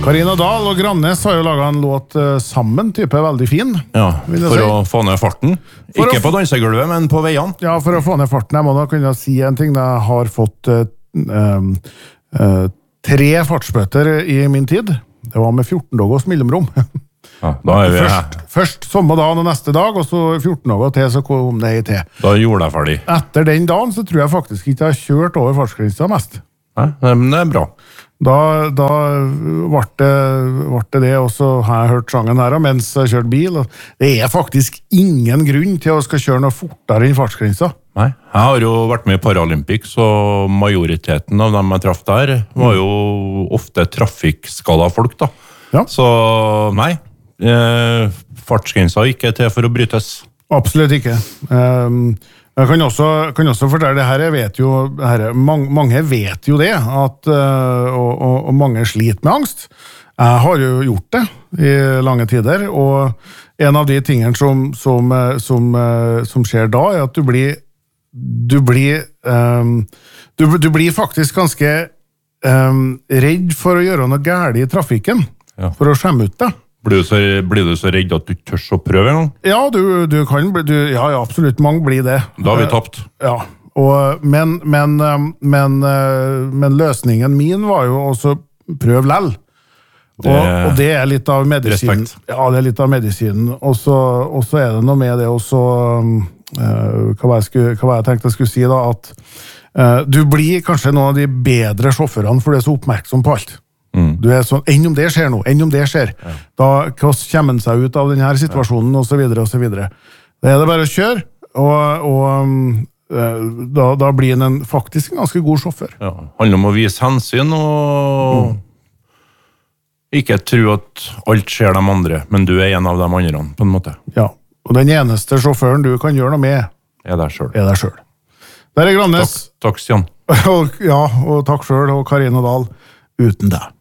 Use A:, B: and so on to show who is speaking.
A: Karina Dahl og Grannes har jo laget en låt sammen, type veldig fin.
B: Ja, for å få ned farten. Ikke på dansegulvet, men på veiene.
A: Ja, for å få ned farten. Jeg må da kunne si en ting. Jeg har fått 3 fartsbøter i min tid. Det var med 14 dagers mellomrom.
B: Ja, da er vi
A: først samme dag og neste dag, og så 14 dager til, så kom det i til.
B: Da gjorde jeg ferdig.
A: Etter den dagen så tror jeg faktisk ikke jeg har kjørt over fartsgrensa mest.
B: Nei, men det er bra.
A: Da ble det, og så har jeg hørt sangen her mens jeg kjørte bil. Og det er faktisk ingen grunn til å skal kjøre noe fortere enn fartsgrensa.
B: Nei, jeg har jo vært med i Paralympics, og majoriteten av dem jeg traff der var jo ofte trafikkskala folk da.
A: Ja.
B: Så nei, fartsgrensa ikke til for å brytes.
A: Absolutt ikke. Jeg kan også fortelle det her, jeg vet jo, mange vet jo det, og mange sliter med angst. Jeg har jo gjort det i lange tider, og en av de tingene som skjer da, er at du blir faktisk ganske redd for å gjøre noe galt i trafikken, for å skjemme ut det.
B: Blir du så redd at du tør å prøve en gang?
A: Ja, du kan bli, ja, absolutt, mange blir det.
B: Da har vi tapt.
A: Ja, men løsningen min var jo også prøv lell. Og det er litt av medisinen.
B: Respekt.
A: Ja, det er litt av medisinen. Og så er det noe med det også, hva jeg tenkte jeg skulle si da, at du blir kanskje noen av de bedre sjåførene, for du er så oppmerksom på alt. Du er sånn, enn om det skjer noe, da hvordan kommer man seg ut av denne situasjonen, og så videre, og så videre. Da er det bare å kjøre, og da blir en faktisk en ganske god sjåfør.
B: Ja, handler om å vise hensyn, og ikke tro at alt skjer de andre, men du er en av de andre, på en måte.
A: Ja, og den eneste sjåføren du kan gjøre noe med,
B: er deg selv.
A: Der er Grannes.
B: Takk, Stian.
A: Ja, og takk selv, og Karina Dahl, uten deg.